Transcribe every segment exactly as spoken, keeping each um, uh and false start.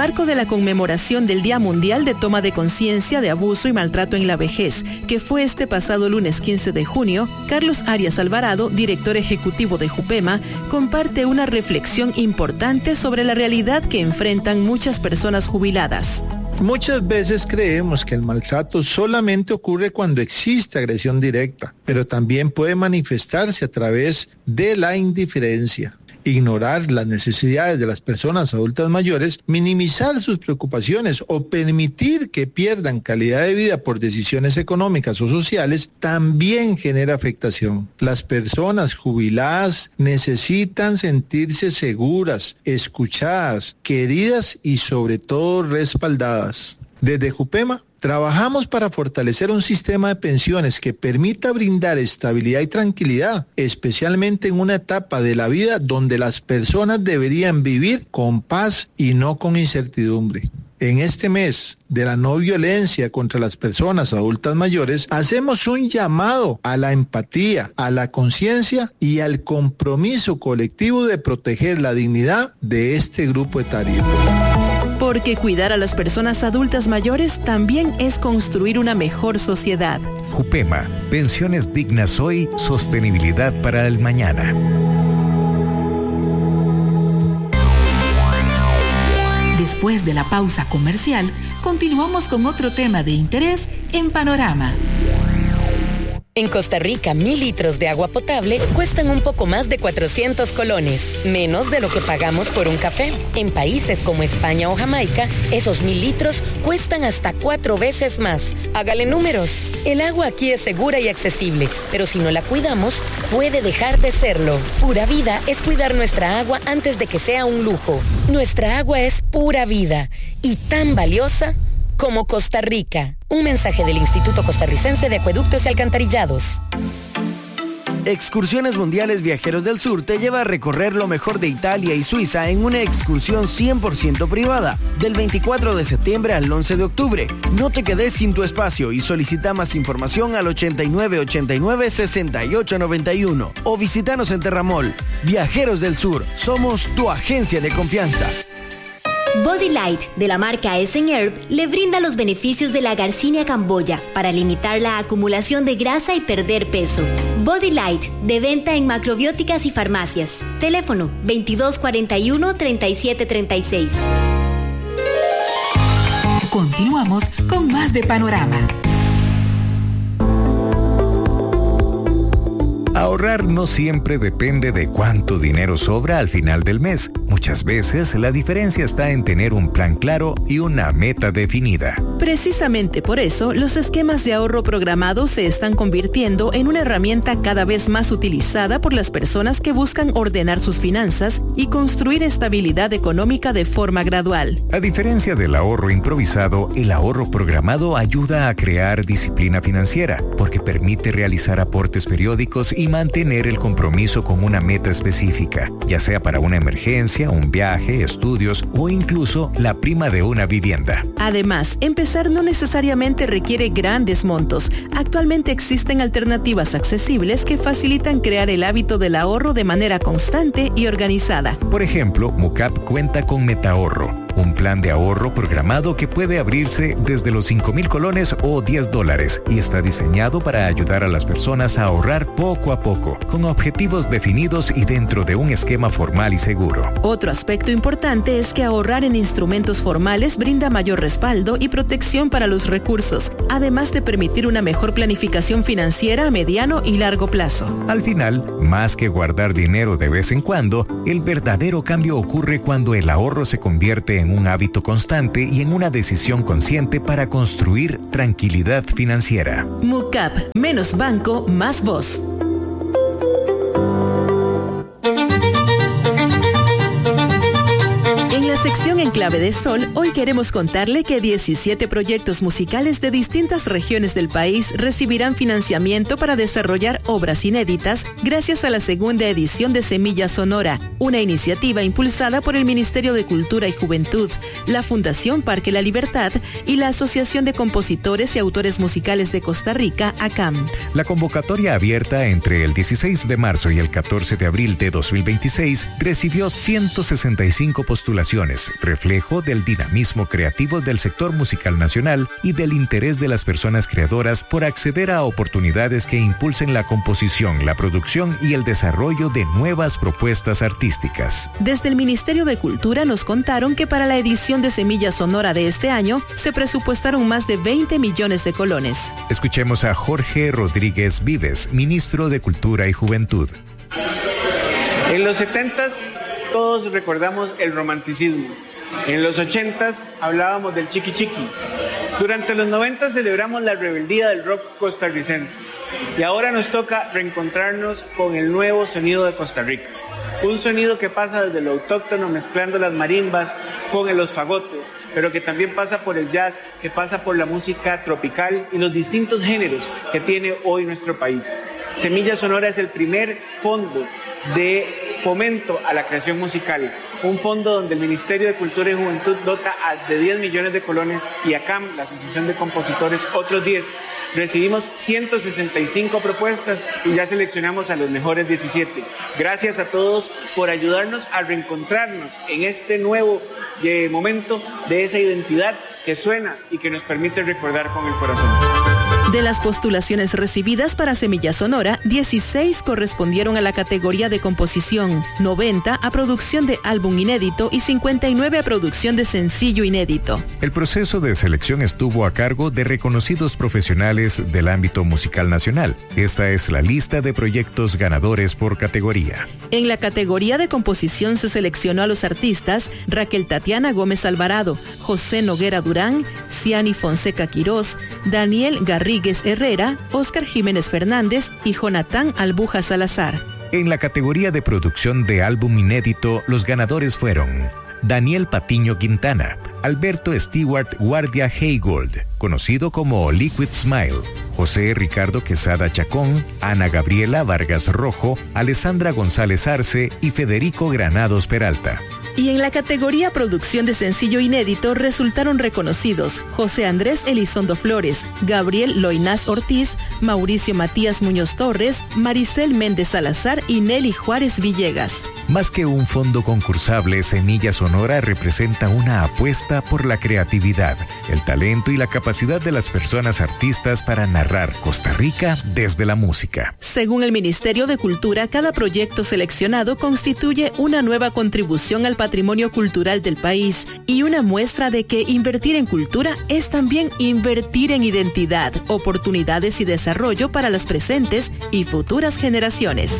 marco de la conmemoración del Día Mundial de Toma de Conciencia de Abuso y Maltrato en la Vejez, que fue este pasado lunes quince de junio, Carlos Arias Alvarado, director ejecutivo de Jupema, comparte una reflexión importante sobre la realidad que enfrentan muchas personas jubiladas. Muchas veces creemos que el maltrato solamente ocurre cuando existe agresión directa, pero también puede manifestarse a través de la indiferencia. Ignorar las necesidades de las personas adultas mayores, minimizar sus preocupaciones o permitir que pierdan calidad de vida por decisiones económicas o sociales también genera afectación. Las personas jubiladas necesitan sentirse seguras, escuchadas, queridas y sobre todo respaldadas. Desde Jupema trabajamos para fortalecer un sistema de pensiones que permita brindar estabilidad y tranquilidad, especialmente en una etapa de la vida donde las personas deberían vivir con paz y no con incertidumbre. En este mes de la no violencia contra las personas adultas mayores, hacemos un llamado a la empatía, a la conciencia y al compromiso colectivo de proteger la dignidad de este grupo etario. Porque cuidar a las personas adultas mayores también es construir una mejor sociedad. Jupema, pensiones dignas hoy, sostenibilidad para el mañana. Después de la pausa comercial, continuamos con otro tema de interés en Panorama. En Costa Rica, mil litros de agua potable cuestan un poco más de cuatrocientos colones, menos de lo que pagamos por un café. En países como España o Jamaica, esos mil litros cuestan hasta cuatro veces más. Hágale números. El agua aquí es segura y accesible, pero si no la cuidamos, puede dejar de serlo. Pura vida es cuidar nuestra agua antes de que sea un lujo. Nuestra agua es pura vida y tan valiosa como Costa Rica. Un mensaje del Instituto Costarricense de Acueductos y Alcantarillados. Excursiones Mundiales Viajeros del Sur te lleva a recorrer lo mejor de Italia y Suiza en una excursión cien por ciento privada, del veinticuatro de septiembre al once de octubre. No te quedes sin tu espacio y solicita más información al ochenta y nueve ochenta y nueve sesenta y ocho noventa y uno o visítanos en Terramol. Viajeros del Sur, somos tu agencia de confianza. Body Light, de la marca Essen Herb, le brinda los beneficios de la Garcinia camboya para limitar la acumulación de grasa y perder peso. Body Light, de venta en macrobióticas y farmacias. Teléfono veintidós cuarenta y uno, treinta y siete treinta y seis. Continuamos con más de Panorama. Ahorrar no siempre depende de cuánto dinero sobra al final del mes. Muchas veces la diferencia está en tener un plan claro y una meta definida. Precisamente por eso, los esquemas de ahorro programados se están convirtiendo en una herramienta cada vez más utilizada por las personas que buscan ordenar sus finanzas y construir estabilidad económica de forma gradual. A diferencia del ahorro improvisado, el ahorro programado ayuda a crear disciplina financiera, porque permite realizar aportes periódicos y mantener el compromiso con una meta específica, ya sea para una emergencia, un viaje, estudios o incluso la prima de una vivienda. Además, empezar no necesariamente requiere grandes montos. Actualmente existen alternativas accesibles que facilitan crear el hábito del ahorro de manera constante y organizada. Por ejemplo, Mucap cuenta con Metaahorro, un plan de ahorro programado que puede abrirse desde los cinco mil colones o diez dólares y está diseñado para ayudar a las personas a ahorrar poco a poco, con objetivos definidos y dentro de un esquema formal y seguro. Otro aspecto importante es que ahorrar en instrumentos formales brinda mayor respaldo y protección para los recursos, además de permitir una mejor planificación financiera a mediano y largo plazo. Al final, más que guardar dinero de vez en cuando, el verdadero cambio ocurre cuando el ahorro se convierte en un hábito constante y en una decisión consciente para construir tranquilidad financiera. Mucap, menos banco, más voz. En la sección En Clave de Sol, hoy queremos contarle que diecisiete proyectos musicales de distintas regiones del país recibirán financiamiento para desarrollar obras inéditas gracias a la segunda edición de Semilla Sonora, una iniciativa impulsada por el Ministerio de Cultura y Juventud, la Fundación Parque La Libertad y la Asociación de Compositores y Autores Musicales de Costa Rica, A C A M. La convocatoria abierta entre el dieciséis de marzo y el catorce de abril de dos mil veintiséis recibió ciento sesenta y cinco postulaciones, reflejo del dinamismo creativo del sector musical nacional y del interés de las personas creadoras por acceder a oportunidades que impulsen la composición, la producción y el desarrollo de nuevas propuestas artísticas. Desde el Ministerio de Cultura nos contaron que para la edición de Semilla Sonora de este año se presupuestaron más de veinte millones de colones. Escuchemos a Jorge Rodríguez Vives, ministro de Cultura y Juventud. En los setentas todos recordamos el romanticismo. En los ochentas hablábamos del chiqui chiqui. Durante los noventas celebramos la rebeldía del rock costarricense. Y ahora nos toca reencontrarnos con el nuevo sonido de Costa Rica. Un sonido que pasa desde lo autóctono mezclando las marimbas con los fagotes, pero que también pasa por el jazz, que pasa por la música tropical y los distintos géneros que tiene hoy nuestro país. Semilla Sonora es el primer fondo de fomento a la creación musical, un fondo donde el Ministerio de Cultura y Juventud dota de diez millones de colones y A C A M, la Asociación de Compositores, otros diez. Recibimos ciento sesenta y cinco propuestas y ya seleccionamos a los mejores diecisiete. Gracias a todos por ayudarnos a reencontrarnos en este nuevo eh, momento de esa identidad que suena y que nos permite recordar con el corazón. De las postulaciones recibidas para Semilla Sonora, dieciséis correspondieron a la categoría de composición, noventa a producción de álbum inédito y cincuenta y nueve a producción de sencillo inédito. El proceso de selección estuvo a cargo de reconocidos profesionales del ámbito musical nacional. Esta es la lista de proyectos ganadores por categoría. En la categoría de composición se seleccionó a los artistas Raquel Tatiana Gómez Alvarado, José Noguera Durán, Ciani Fonseca Quirós, Daniel Garrigues Herrera, Óscar Jiménez Fernández y Jonatán Albuja Salazar. En la categoría de producción de álbum inédito, los ganadores fueron Daniel Patiño Quintana, Alberto Stewart Guardia Haygold, conocido como Liquid Smile, José Ricardo Quesada Chacón, Ana Gabriela Vargas Rojo, Alessandra González Arce y Federico Granados Peralta. Y en la categoría producción de sencillo inédito resultaron reconocidos José Andrés Elizondo Flores, Gabriel Loinás Ortiz, Mauricio Matías Muñoz Torres, Maricel Méndez Salazar y Nelly Juárez Villegas. Más que un fondo concursable, Semilla Sonora representa una apuesta por la creatividad, el talento y la capacidad de las personas artistas para narrar Costa Rica desde la música. Según el Ministerio de Cultura, cada proyecto seleccionado constituye una nueva contribución al patrimonio cultural del país y una muestra de que invertir en cultura es también invertir en identidad, oportunidades y desarrollo para las presentes y futuras generaciones.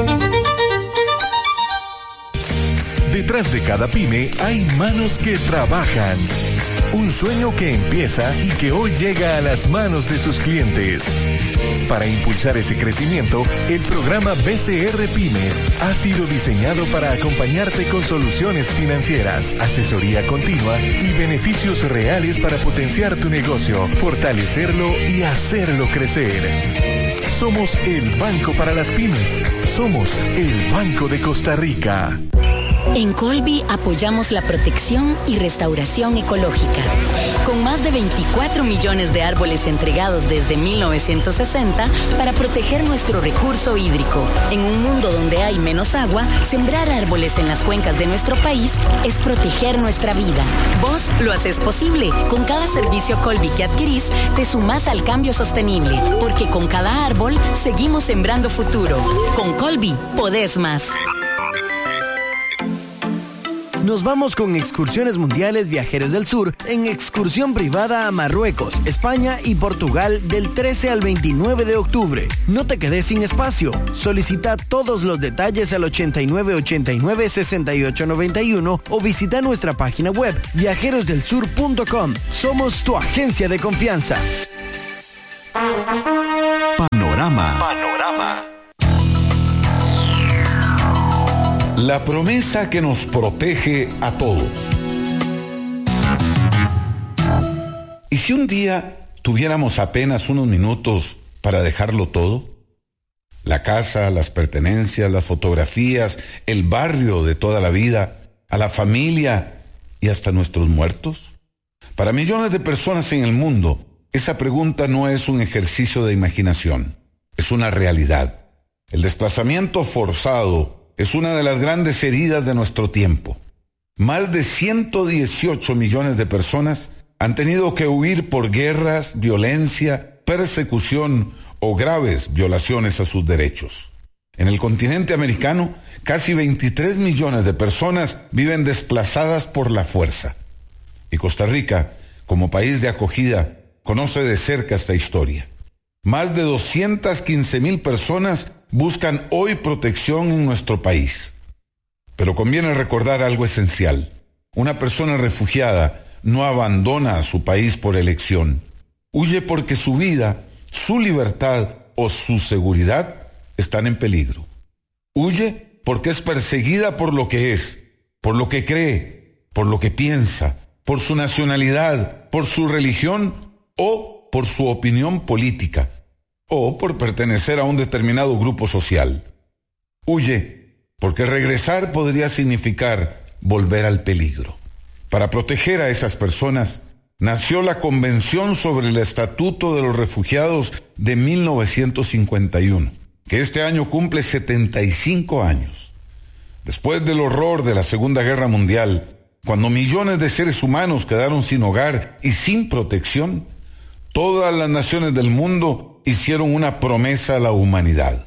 Detrás de cada pyme hay manos que trabajan. Un sueño que empieza y que hoy llega a las manos de sus clientes. Para impulsar ese crecimiento, el programa B C R Pyme ha sido diseñado para acompañarte con soluciones financieras, asesoría continua y beneficios reales para potenciar tu negocio, fortalecerlo y hacerlo crecer. Somos el Banco para las Pymes. Somos el Banco de Costa Rica. En Colby apoyamos la protección y restauración ecológica. Con más de veinticuatro millones de árboles entregados desde mil novecientos sesenta para proteger nuestro recurso hídrico. En un mundo donde hay menos agua, sembrar árboles en las cuencas de nuestro país es proteger nuestra vida. Vos lo haces posible. Con cada servicio Colby que adquirís, te sumás al cambio sostenible. Porque con cada árbol, seguimos sembrando futuro. Con Colby, podés más. Nos vamos con Excursiones Mundiales Viajeros del Sur en excursión privada a Marruecos, España y Portugal del trece al veintinueve de octubre. No te quedes sin espacio. Solicita todos los detalles al ochenta y nueve ochenta y nueve sesenta y ocho noventa y uno o visita nuestra página web viajeros del sur punto com. Somos tu agencia de confianza. Panorama. Panorama. La promesa que nos protege a todos. ¿Y si un día tuviéramos apenas unos minutos para dejarlo todo? La casa, las pertenencias, las fotografías, el barrio de toda la vida, a la familia y hasta nuestros muertos. Para millones de personas en el mundo, esa pregunta no es un ejercicio de imaginación, es una realidad. El desplazamiento forzado es una de las grandes heridas de nuestro tiempo. Más de ciento dieciocho millones de personas han tenido que huir por guerras, violencia, persecución o graves violaciones a sus derechos. En el continente americano, casi veintitrés millones de personas viven desplazadas por la fuerza. Y Costa Rica, como país de acogida, conoce de cerca esta historia. Más de doscientas quince mil personas buscan hoy protección en nuestro país. Pero conviene recordar algo esencial. Una persona refugiada no abandona a su país por elección. Huye porque su vida, su libertad o su seguridad están en peligro. Huye porque es perseguida por lo que es, por lo que cree, por lo que piensa, por su nacionalidad, por su religión o por su opinión política, o por pertenecer a un determinado grupo social. Huye porque regresar podría significar volver al peligro. Para proteger a esas personas, nació la Convención sobre el Estatuto de los Refugiados de mil novecientos cincuenta y uno, que este año cumple setenta y cinco años. Después del horror de la Segunda Guerra Mundial, cuando millones de seres humanos quedaron sin hogar y sin protección, todas las naciones del mundo hicieron una promesa a la humanidad: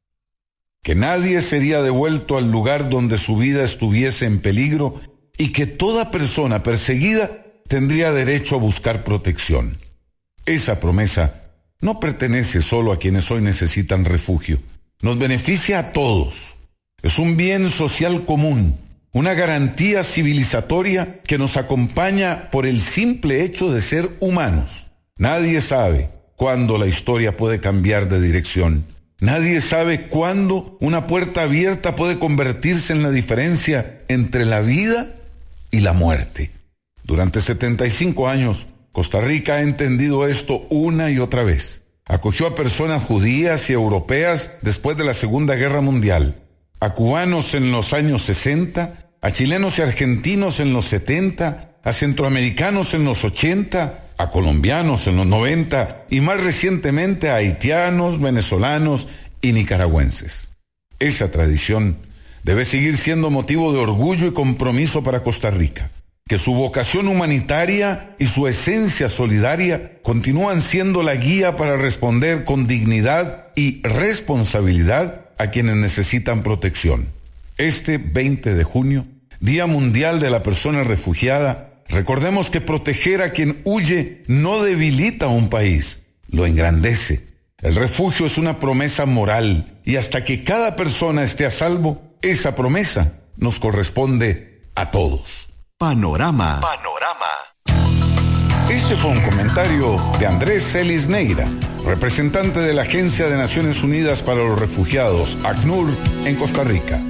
que nadie sería devuelto al lugar donde su vida estuviese en peligro y que toda persona perseguida tendría derecho a buscar protección. Esa promesa no pertenece solo a quienes hoy necesitan refugio, nos beneficia a todos. Es un bien social común, una garantía civilizatoria que nos acompaña por el simple hecho de ser humanos. Nadie sabe cuándo la historia puede cambiar de dirección. Nadie sabe cuándo una puerta abierta puede convertirse en la diferencia entre la vida y la muerte. Durante setenta y cinco años, Costa Rica ha entendido esto una y otra vez. Acogió a personas judías y europeas después de la Segunda Guerra Mundial, a cubanos en los años sesenta, a chilenos y argentinos en los setenta, a centroamericanos en los ochenta, a colombianos en los noventa y más recientemente a haitianos, venezolanos y nicaragüenses. Esa tradición debe seguir siendo motivo de orgullo y compromiso para Costa Rica. Que su vocación humanitaria y su esencia solidaria continúan siendo la guía para responder con dignidad y responsabilidad a quienes necesitan protección. Este veinte de junio, Día Mundial de la Persona Refugiada, recordemos que proteger a quien huye no debilita a un país, lo engrandece. El refugio es una promesa moral y hasta que cada persona esté a salvo, esa promesa nos corresponde a todos. Panorama. Panorama. Este fue un comentario de Andrés Celis Neira, representante de la Agencia de Naciones Unidas para los Refugiados, ACNUR, en Costa Rica.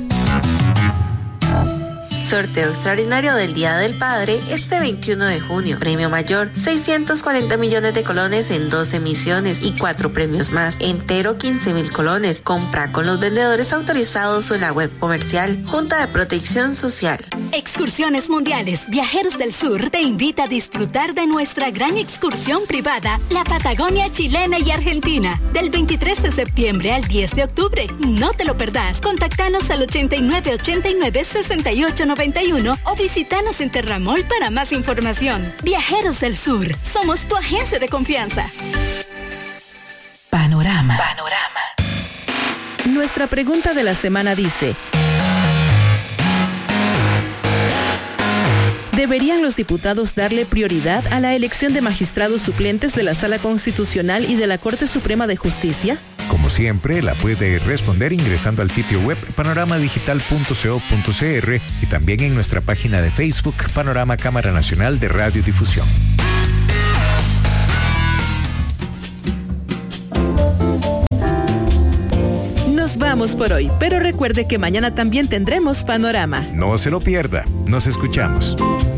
Sorteo extraordinario del Día del Padre este veintiuno de junio. Premio mayor, seiscientos cuarenta millones de colones en dos emisiones y cuatro premios más. Entero quince mil colones. Compra con los vendedores autorizados o en la web comercial. Junta de Protección Social. Excursiones Mundiales Viajeros del Sur te invita a disfrutar de nuestra gran excursión privada, la Patagonia chilena y argentina, del veintitrés de septiembre al diez de octubre. No te lo perdás. Contactanos al ochenta y nueve ochenta y nueve sesenta y ocho noventa y uno o visítanos en Terramol para más información. Viajeros del Sur, somos tu agencia de confianza. Panorama. Panorama. Nuestra pregunta de la semana dice: ¿deberían los diputados darle prioridad a la elección de magistrados suplentes de la Sala Constitucional y de la Corte Suprema de Justicia? Como siempre, la puede responder ingresando al sitio web panorama digital punto co punto cr y también en nuestra página de Facebook Panorama Cámara Nacional de Radiodifusión. Nos vamos por hoy, pero recuerde que mañana también tendremos Panorama. No se lo pierda. Nos escuchamos.